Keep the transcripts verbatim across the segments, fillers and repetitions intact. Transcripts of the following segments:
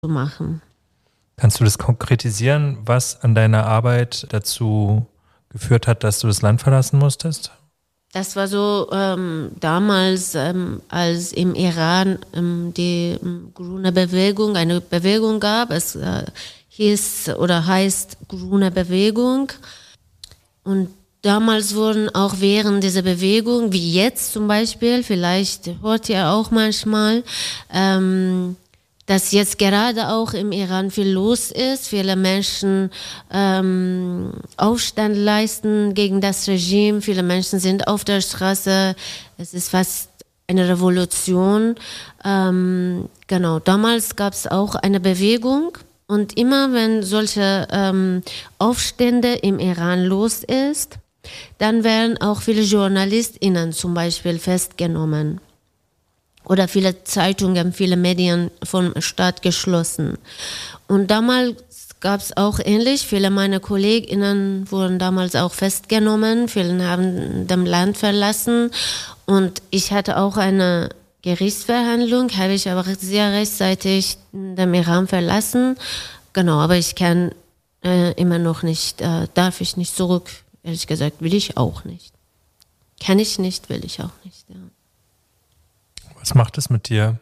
zu machen. Kannst du das konkretisieren, was an deiner Arbeit dazu geführt hat, dass du das Land verlassen musstest? Das war so ähm, damals, ähm, als im Iran ähm, die ähm, grüne Bewegung, eine Bewegung gab. Es äh, hieß oder heißt grüne Bewegung. Und damals wurden auch während dieser Bewegung, wie jetzt zum Beispiel, vielleicht hört ihr auch manchmal, ähm, dass jetzt gerade auch im Iran viel los ist. Viele Menschen ähm, Aufstand leisten gegen das Regime. Viele Menschen sind auf der Straße. Es ist fast eine Revolution. Ähm, genau, damals gab es auch eine Bewegung. Und immer wenn solche ähm, Aufstände im Iran los ist, dann werden auch viele JournalistInnen zum Beispiel festgenommen. Oder viele Zeitungen, viele Medien vom Staat geschlossen. Und damals gab es auch ähnlich. Viele meiner KollegInnen wurden damals auch festgenommen. Viele haben das Land verlassen. Und ich hatte auch eine Gerichtsverhandlung, habe ich aber sehr rechtzeitig den Iran verlassen. Genau, aber ich kann äh, immer noch nicht, äh, darf ich nicht zurück. Ehrlich gesagt, will ich auch nicht. Kann ich nicht, will ich auch nicht, ja. Was macht es mit dir?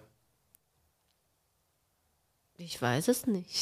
Ich weiß es nicht.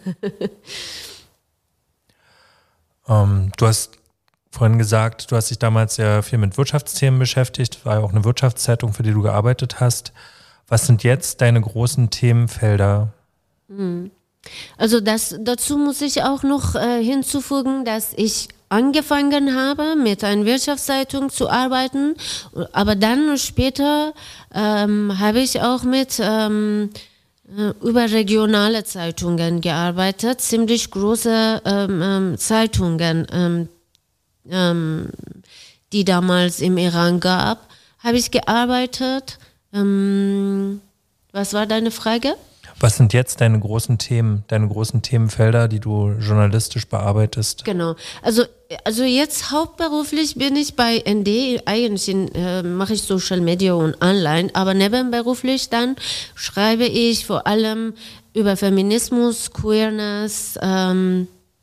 ähm, du hast vorhin gesagt, du hast dich damals sehr viel mit Wirtschaftsthemen beschäftigt, war ja auch eine Wirtschaftszeitung, für die du gearbeitet hast. Was sind jetzt deine großen Themenfelder? Also das, dazu muss ich auch noch äh, hinzufügen, dass ich angefangen habe, mit einer Wirtschaftszeitung zu arbeiten, aber dann später ähm, habe ich auch mit ähm, überregionale Zeitungen gearbeitet, ziemlich große ähm, ähm, Zeitungen, ähm, ähm, die damals im Iran gab, habe ich gearbeitet. Ähm, was war deine Frage? Was sind jetzt deine großen Themen, deine großen Themenfelder, die du journalistisch bearbeitest? Genau. Also, also jetzt hauptberuflich bin ich bei N D. Eigentlich äh, mache ich Social Media und Online, aber nebenberuflich dann schreibe ich vor allem über Feminismus, Queerness, ähm,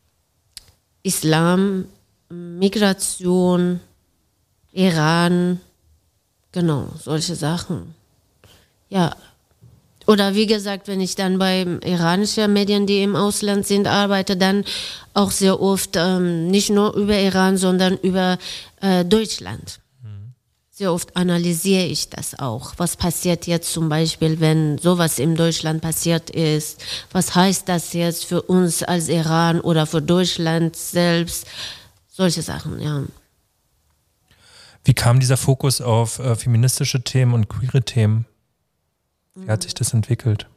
Islam, Migration, Iran, genau, solche Sachen. Ja. Oder wie gesagt, wenn ich dann bei iranischen Medien, die im Ausland sind, arbeite, dann auch sehr oft ähm, nicht nur über Iran, sondern über äh, Deutschland. Mhm. Sehr oft analysiere ich das auch. Was passiert jetzt zum Beispiel, wenn sowas in Deutschland passiert ist? Was heißt das jetzt für uns als Iran oder für Deutschland selbst? Solche Sachen, ja. Wie kam dieser Fokus auf äh, feministische Themen und queere Themen? Wie hat sich das entwickelt?